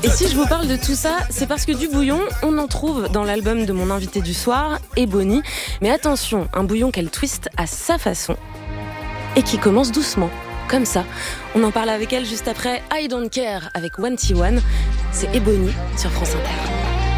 Et si je vous parle de tout ça, c'est parce que du bouillon, on en trouve dans l'album de mon invité du soir, Ebony. Mais attention, un bouillon qu'elle twiste à sa façon et qui commence doucement, comme ça. On en parle avec elle juste après I Don't Care avec 1T1. C'est Ebony sur France Inter.